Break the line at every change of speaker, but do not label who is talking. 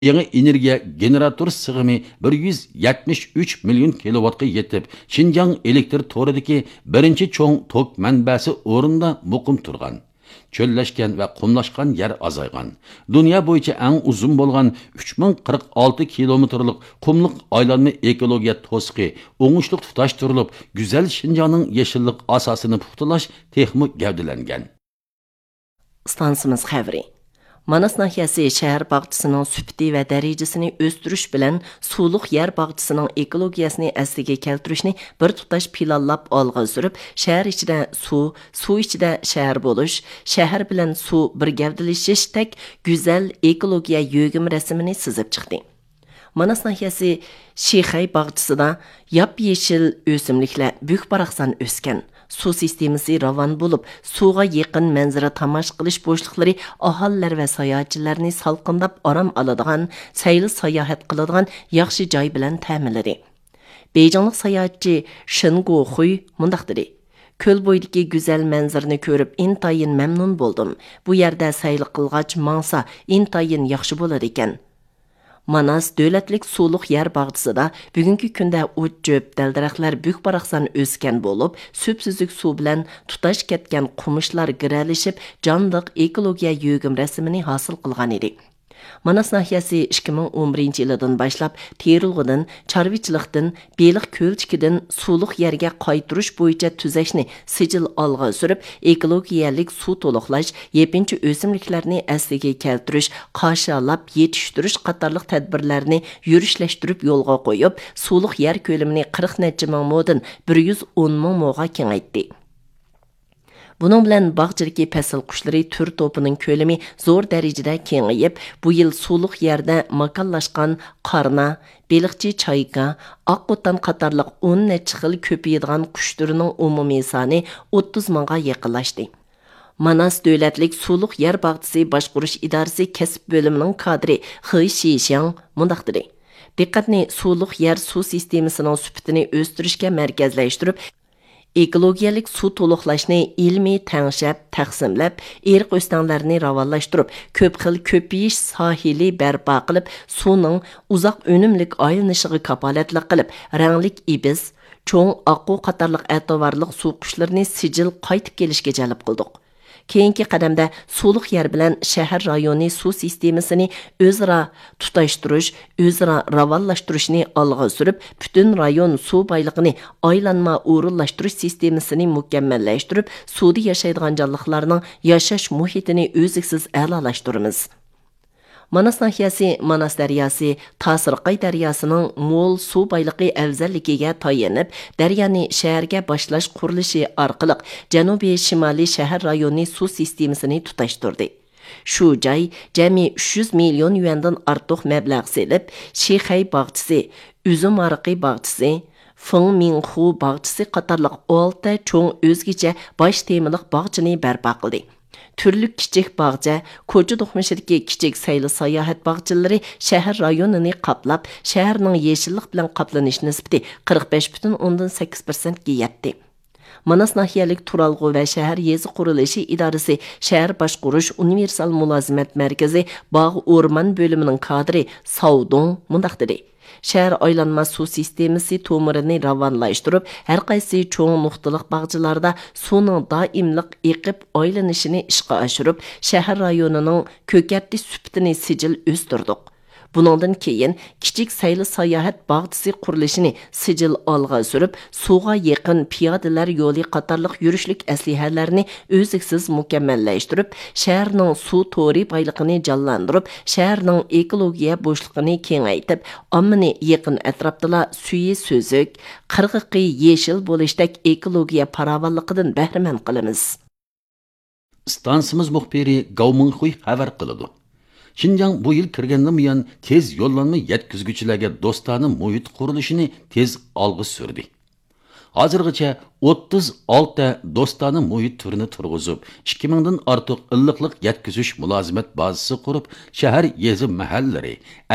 Yangi energiya generator sig'imi 173 million kilovatga yetib, Xinjiang elektr to'ridagi birinchi cho'ng tok manbasi o'rinda muqim turgan. Çöllәшкән və qumlaşqan yer azayğan. Dünya boyunca ən uzun bolğan 3046 kilometrlik qumluq aylanma ekologiya to'siqi oңushluq tutashtirilib, güzel Şinjanның yeşillik asasını puxtalash texmi gavdilangan.
Stansimiz xəbri. Manas nahiyasi şəhər bağçısının sübti və dərəcəsini östürüş bilən suluq yer bağçısının ekologiyasını əsliga keltirishni bir tutash planlab olg'a surib, şəhər içində su içində şəhər boluş, şəhər bilan su bir gavdilashishdek güzel ekologiya yögüm rəsmini sizib chiqdi. Manas nahiyasi Şixay bağçısida yap-yeşil ösümliklər büyük baraqsan öskan. Su sistemisi ravan bo'lib, suvga yaqin manzara tamash qilish bo'shliqlari aholilar va sayohatchilarni salqindab orom oladigan, sayli sayohat qiladigan yaxshi joy bilan ta'minladi. Beyjinglik sayohatchi Shin Guohui mundaq dedi: Ko'l bo'yidagi go'zal manzarani ko'rib, intayin mamnun bo'ldim. Bu yerda sayli qilg'ach mangsa, intayin yaxshi bo'lar ekan. Manas dövlətlik suluq yer bağçısida bugünkü gündə o't cöp, dəldirəxlər büyük baraqsan öskan bo'lib, süpsüzlük su bilan tutash ketgan qumishlar girəlişib, canlıq ekologiya yögüm rəsmini hasil qılğan edi. Manas nahiyasi 2011 yıldan başlap terilg'idan, çarvichilikdan, beliq ko'lchikidan suluq yerga qaytirish bo'yicha tuzashni sijil olg'a surib, ekologiyalik suv to'liqlash, yepinchi o'simliklarni asliga keltirish, qashалап yetishtirish qatorliq tadbirlarni yurishleştirib yo'lga qo'yib, suluq yer ko'limini 40 necha ming modan 110 ming moga kengaytdi. Bunun bilan bağçılıkı pəsil quşları tür topuning ko'lami zo'r darajada kengayib, bu yil suluq yerda makanlashgan qarna, beliqchi chayka, oqqo'tan qatorliq 10 necha xil ko'payadigan qush turining umumiy soni 30 mingga yaqinlashdi. Manas dövlətlik suluq yer bağçısı boshqarish idorasi kasb bo'limining kadri He Shishang mundaq dedi: Diqqatni suluq yer suv sistemasining sifatini o'stirishga markazlashtirib, ekologiyalik suv to'liqlashni ilmiy tangshab, taqsimlab, eriq o'stanlarni ravanlashtirib, ko'p xil ko'payish sohili barpo qilib, suvning uzoq unumlik aylanishiga kapolatlik qilib, ranglik ibiz, cho'ng oqqu qatorliq atovarliq suv qushlarini sijil qaytib kelishga jalb qildik. Keyingi qadamda suluq yer bilan shahar rayoni suv sistemasini o'zaro tutashtirish, o'zaro ravanlashtirishni olg'a surib, butun rayon suv boyligini aylanma o'rinlashtirish sistemasini mukammallashtirib, suvda yashaydigan jonlilarning yashash muhitini o'ziksiz a'lolashtiramiz. Manas nahiyasi Manas daryosi Tasirqay daryosining mo'l suv boyligi afzalligiga tayanib, daryoni shaharga boshlash qurilishi orqali janubiy shimoliy shahar rayoni suv sistemasini tutashtirdi. Shu joy jami 300 million yuandan ortiq mablag' selib, Shixay bog'chisi, Uzum ariqi bog'chisi, Feng Minghu bog'chisi qatorliq 6 cho'ng o'zgacha bosh temiliq bog'chini barpo qildi. Türlü kichik bağça, ko'cha do'qmishidagi kichik sayli sayohat bağçaları shahar rayonini qaplab, shaharning yeshillik bilan qaplanish nisbati 45,8% ga yetdi. Manas nahiyalik turalg'u va shahar yezi qurilishi idorasi shahar boshqarish universal mulozimat markazi bog' o'rmon bo'limining kadri Saudong mundaq dedi: Şəhər aylanma su sistemasi to'mirini ravanlashtirib, har qaysi cho'ng nuqtaliq bağçalarda suvning doimliq eqib aylanishini ishga oshirib, shahar rayonining ko'katli sifatini sijil o'stirdik. Buningdan keyin kichik sayli sayohat bog'chisi qurilishini sijil olg'a surib, suvga yaqin piyodalar yo'li qatorliq yurishlik aslihalarni o'ziksiz mukammallashtirib, shaharning suv to'ri boyligini jonlantirib, shaharning ekologiya bo'shligini kengaytib, ommani yaqin atrofda suyi so'zuk, qirg'iqi yeshil bo'lishdek ekologiya farovonligidan bahramand qilamiz.
Stansimiz muxbiri Gao Minghui xabar qiladi. Xinjiang bu yil kirgandan buyon tez yo'llanma yetkazuvchilarga do'stona muhit qurilishini tez olg'a surdi. Hozirgacha 36 do'stona muhit turini turg'izib, 2000 dan ortiq illiqlik yetkazish mulozimat bazasi qurib, shahar yezi mahallari